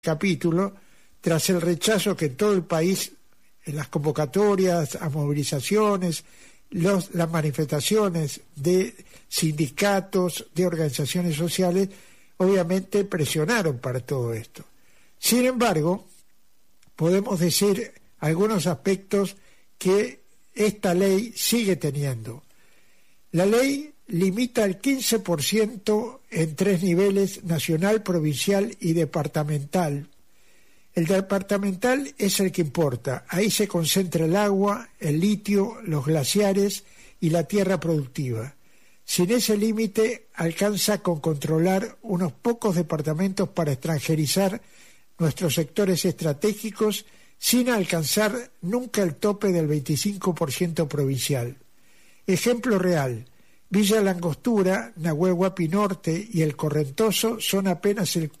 capítulo tras el rechazo que en todo el país, en las convocatorias a movilizaciones, las manifestaciones de sindicatos, de organizaciones sociales, obviamente presionaron para todo esto. Sin embargo, podemos decir algunos aspectos que esta ley sigue teniendo. La ley limita el 15% en 3 niveles: nacional, provincial y departamental. El departamental es el que importa. Ahí se concentra el agua, el litio, los glaciares y la tierra productiva. Sin ese límite alcanza con controlar unos pocos departamentos para extranjerizar nuestros sectores estratégicos, sin alcanzar nunca el tope del 25% provincial. Ejemplo real: Villa Langostura, Nahuel Huapi Norte y El Correntoso son apenas el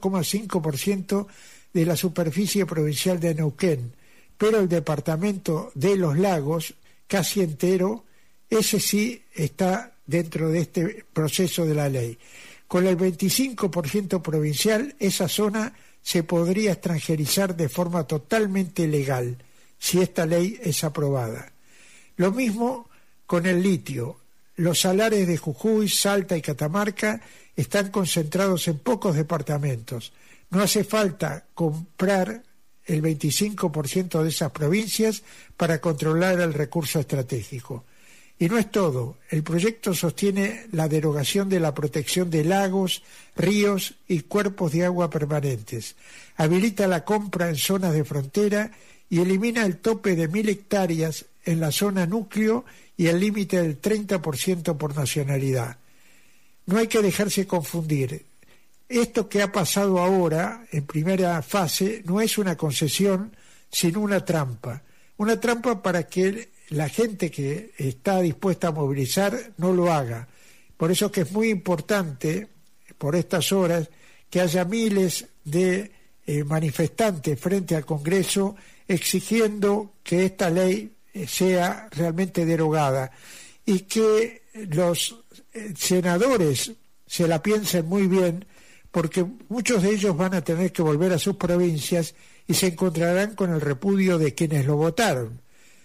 4,5% de la superficie provincial de Neuquén, pero el departamento de Los Lagos, casi entero, ese sí está dentro de este proceso de la ley. Con el 25% provincial, esa zona se podría extranjerizar de forma totalmente legal, si esta ley es aprobada. Lo mismo con el litio. Los salares de Jujuy, Salta y Catamarca están concentrados en pocos departamentos. No hace falta comprar el 25% de esas provincias para controlar el recurso estratégico. Y no es todo. El proyecto sostiene la derogación de la protección de lagos, ríos y cuerpos de agua permanentes. Habilita la compra en zonas de frontera y elimina el tope de 1.000 hectáreas en la zona núcleo y el límite del 30% por nacionalidad. No hay que dejarse confundir. Esto que ha pasado ahora, en primera fase, no es una concesión, sino una trampa. Una trampa para que la gente que está dispuesta a movilizar no lo haga. Por eso es que es muy importante, por estas horas, que haya miles de manifestantes frente al Congreso exigiendo que esta ley sea realmente derogada y que los senadores se la piensen muy bien, porque muchos de ellos van a tener que volver a sus provincias y se encontrarán con el repudio de quienes lo votaron,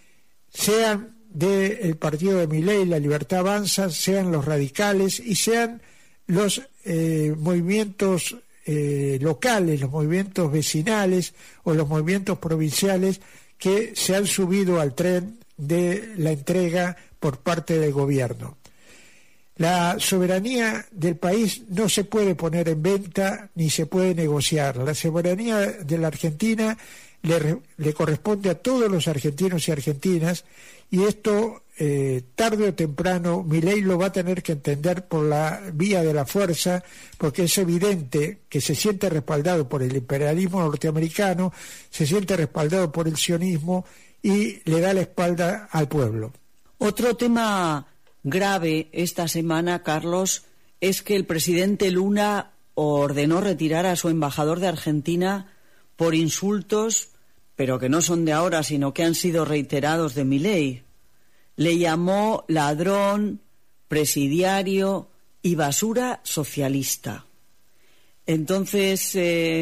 sean del partido de Milei, La Libertad Avanza, sean los radicales y sean los movimientos locales, los movimientos vecinales o los movimientos provinciales que se han subido al tren de la entrega por parte del gobierno. La soberanía del país no se puede poner en venta ni se puede negociar. La soberanía de la Argentina le corresponde a todos los argentinos y argentinas, y esto tarde o temprano Milei lo va a tener que entender por la vía de la fuerza, porque es evidente que se siente respaldado por el imperialismo norteamericano, se siente respaldado por el sionismo y le da la espalda al pueblo. Otro tema grave esta semana, Carlos, es que el presidente Lula ordenó retirar a su embajador de Argentina por insultos, pero que no son de ahora, sino que han sido reiterados, de Milei. Le llamó ladrón, presidiario y basura socialista. Entonces,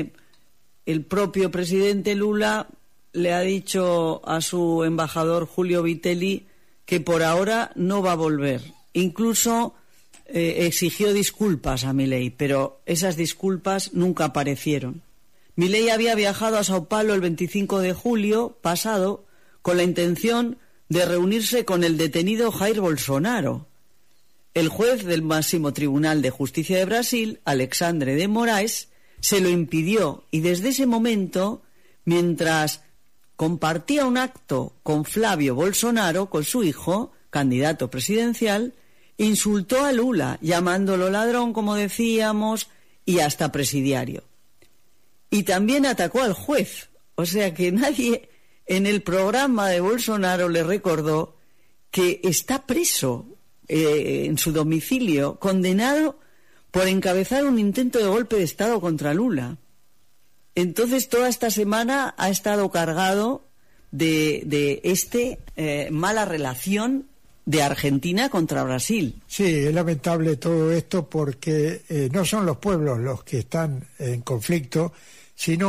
el propio presidente Lula le ha dicho a su embajador Julio Vittelli que por ahora no va a volver. Incluso exigió disculpas a Milei, pero esas disculpas nunca aparecieron. Milei había viajado a Sao Paulo el 25 de julio pasado con la intención de reunirse con el detenido Jair Bolsonaro. El juez del máximo Tribunal de Justicia de Brasil, Alexandre de Moraes, se lo impidió y desde ese momento, mientras compartía un acto con Flavio Bolsonaro, con su hijo, candidato presidencial, insultó a Lula, llamándolo ladrón, como decíamos, y hasta presidiario. Y también atacó al juez, o sea que nadie en el programa de Bolsonaro le recordó que está preso en su domicilio, condenado por encabezar un intento de golpe de Estado contra Lula. Entonces, toda esta semana ha estado cargado de mala relación de Argentina contra Brasil. Sí, es lamentable todo esto porque no son los pueblos los que están en conflicto, sino